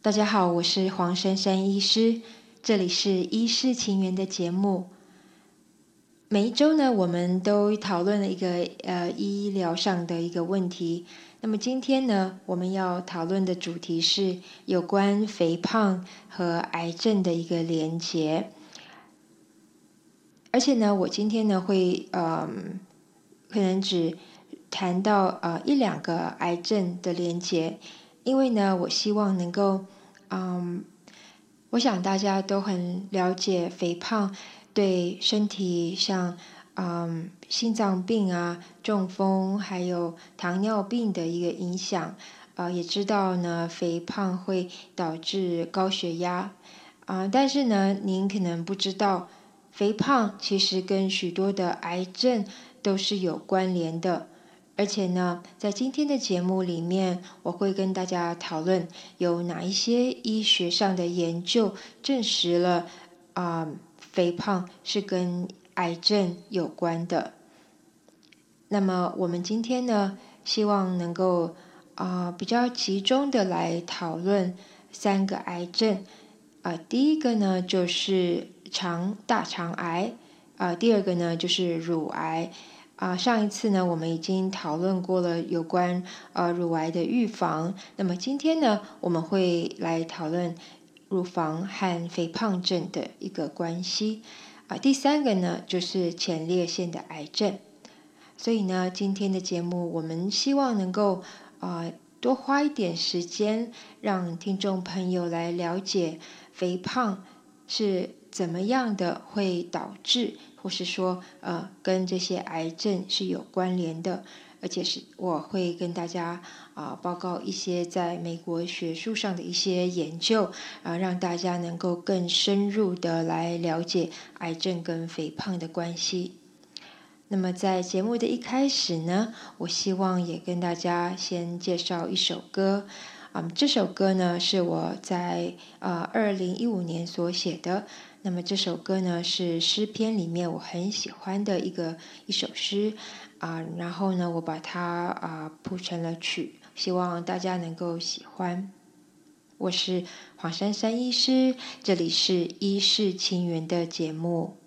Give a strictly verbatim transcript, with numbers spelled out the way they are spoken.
大家好，我是黄珊珊医师，这里是医事情缘的节目。每一周呢，我们都讨论了一个呃医疗上的一个问题。那么今天呢，我们要讨论的主题是有关肥胖和癌症的一个连结。而且呢，我今天呢会呃可能只谈到呃一两个癌症的连结，因为呢，我希望能够嗯，我想大家都很了解肥胖对身体像嗯心脏病啊、中风还有糖尿病的一个影响，呃，也知道呢肥胖会导致高血压啊、呃，但是呢，您可能不知道，肥胖其实跟许多的癌症都是有关联的。而且呢，在今天的节目里面，我会跟大家讨论有哪一些医学上的研究证实了啊、呃，肥胖是跟癌症有关的。那么我们今天呢，希望能够啊、呃、比较集中的来讨论三个癌症啊、呃，第一个呢就是肠大肠癌啊、呃，第二个呢就是乳癌。啊、呃，上一次呢，我们已经讨论过了有关呃乳癌的预防。那么今天呢，我们会来讨论乳房和肥胖症的一个关系。啊、呃，第三个呢，就是前列腺的癌症。所以呢，今天的节目我们希望能够啊、呃、多花一点时间，让听众朋友来了解肥胖是怎么样的会导致，或是说呃跟这些癌症是有关联的，而且是我会跟大家啊、呃、报告一些在美国学术上的一些研究啊、呃，让大家能够更深入的来了解癌症跟肥胖的关系。那么在节目的一开始呢，我希望也跟大家先介绍一首歌。嗯，这首歌呢是我在呃二零一五年所写的。那么这首歌呢是诗篇里面我很喜欢的一个一首诗啊、呃，然后呢我把它啊、呃、谱成了曲，希望大家能够喜欢。我是黄珊珊医师，这里是医事情缘的节目。